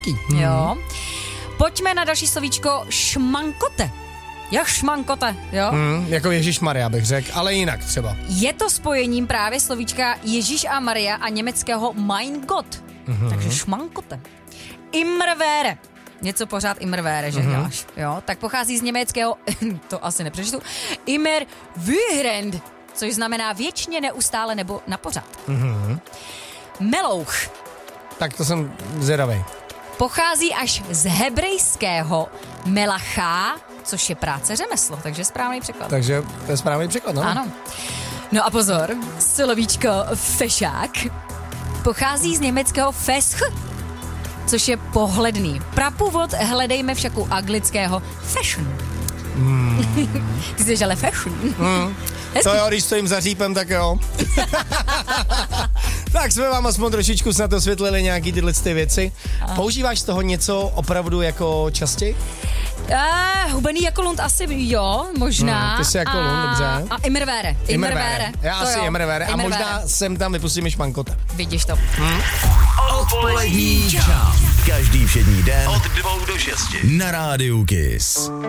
Jo. Pojďme na další slovíčko šmankote. Jak šmankote, jo? Jako Ježíšmarja bych řekl, ale jinak třeba. Je to spojením právě slovíčka Ježíš a Maria a německého Mein Gott. Takže šmankote. Immerwähre. Něco pořád immerwähre, že děláš. Jo? Tak pochází z německého, to asi nepřečtu, immerwährend, což znamená věčně, neustále nebo na pořád. Melouch. Tak to jsem zvědavej. Pochází až z hebrejského melachá, což je práce řemeslo, takže správný překlad. Takže to je správný překlad, no? Ano. No a pozor, slovíčko fešák pochází z německého fesch, což je pohledný. Prapůvod hledejme však u anglického fashion. Ty jsi ale fashion. To jo, když stojím za řípem, tak jo. Tak jsme vám aspoň trošičku snad osvětlili nějaký tyhle ty věci. Používáš z toho něco opravdu jako častěji? Hubený jako lund asi jo, možná. Ty jsi jako lund, dobře. A immerwähre. Já asi immerwähre. A možná sem tam vypustím i šmankota. Vidíš to. Odpolední čas. Každý všední den od 2 do 6 na Rádiu Kiss.